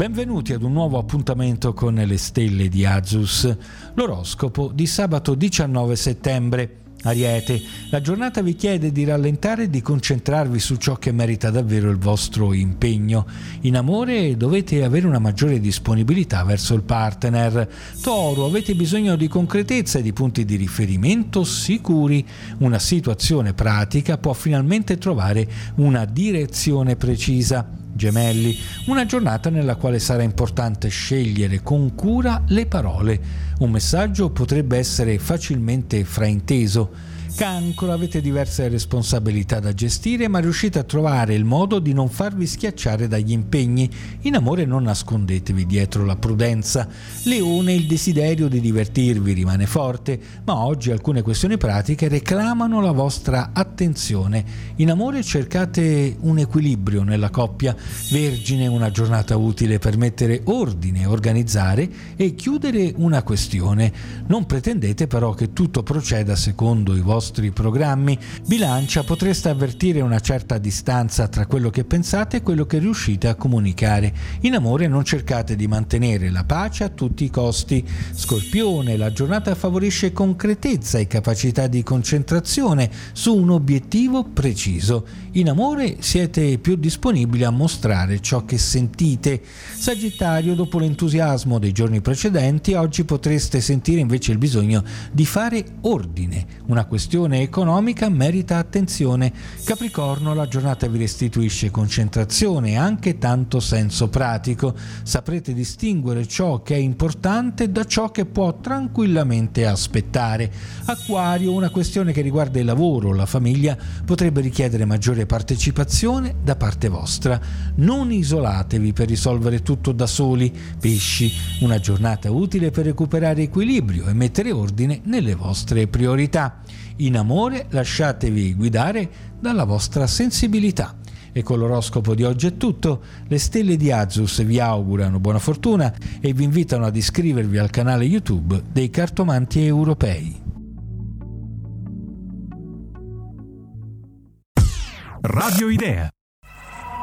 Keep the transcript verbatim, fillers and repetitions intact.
Benvenuti ad un nuovo appuntamento con le stelle di Azus, l'oroscopo di sabato diciannove settembre. Ariete, la giornata vi chiede di rallentare e di concentrarvi su ciò che merita davvero il vostro impegno. In amore dovete avere una maggiore disponibilità verso il partner. Toro, avete bisogno di concretezza e di punti di riferimento sicuri. Una situazione pratica può finalmente trovare una direzione precisa. Gemelli, una giornata nella quale sarà importante scegliere con cura le parole. Un messaggio potrebbe essere facilmente frainteso. Cancro, avete diverse responsabilità da gestire, ma riuscite a trovare il modo di non farvi schiacciare dagli impegni. In amore non nascondetevi dietro la prudenza. Leone, il desiderio di divertirvi rimane forte, ma oggi alcune questioni pratiche reclamano la vostra attenzione. In amore cercate un equilibrio nella coppia. Vergine, una giornata utile per mettere ordine, organizzare e chiudere una questione. Non pretendete però che tutto proceda secondo i vostri programmi. Bilancia, potreste avvertire una certa distanza tra quello che pensate e quello che riuscite a comunicare. In amore non cercate di mantenere la pace a tutti i costi. Scorpione, la giornata favorisce concretezza e capacità di concentrazione su un obiettivo preciso. In amore siete più disponibili a mostrare ciò che sentite. Sagittario, dopo l'entusiasmo dei giorni precedenti, oggi potreste sentire invece il bisogno di fare ordine. Una questione economica merita attenzione. Capricorno, la giornata vi restituisce concentrazione e anche tanto senso pratico. Saprete distinguere ciò che è importante da ciò che può tranquillamente aspettare. Acquario, una questione che riguarda il lavoro o la famiglia potrebbe richiedere maggiore partecipazione da parte vostra. Non isolatevi per risolvere tutto da soli. Pesci, una giornata utile per recuperare equilibrio e mettere ordine nelle vostre priorità. In amore lasciatevi guidare dalla vostra sensibilità. E con l'oroscopo di oggi è tutto. Le stelle di Azus vi augurano buona fortuna e vi invitano ad iscrivervi al canale YouTube dei Cartomanti Europei. Radio Idea.